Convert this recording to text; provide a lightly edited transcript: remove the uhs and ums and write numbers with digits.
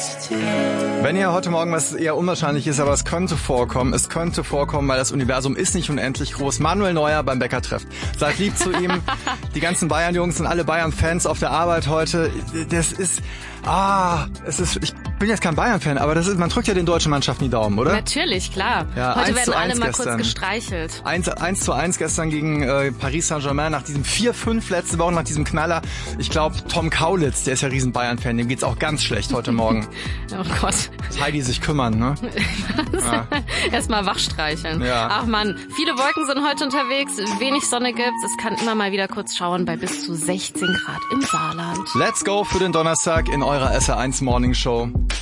Wenn ihr heute Morgen, was eher unwahrscheinlich ist, aber es könnte vorkommen, weil das Universum ist nicht unendlich groß, Manuel Neuer beim Bäcker trefft. Seid lieb zu ihm. Die ganzen Bayern-Jungs und alle Bayern-Fans auf der Arbeit heute. Ich bin jetzt kein Bayern-Fan, aber man drückt ja den deutschen Mannschaften die Daumen, oder? Natürlich, klar. Ja, heute werden alle mal gestern. kurz gestreichelt. 1:1 gestern gegen Paris Saint-Germain nach diesem 4-5 letzte Woche, nach diesem Knaller. Ich glaube, Tom Kaulitz, der ist ja riesen Bayern-Fan, dem geht's auch ganz schlecht heute Morgen. Oh Gott. Heidi sich kümmern, ne? Ja. Erstmal wachstreicheln. Ja. Ach man, viele Wolken sind heute unterwegs, wenig Sonne gibt's. Es kann immer mal wieder kurz schauen bei bis zu 16 Grad im Saarland. Let's go für den Donnerstag in eurer SR1 Morning Show.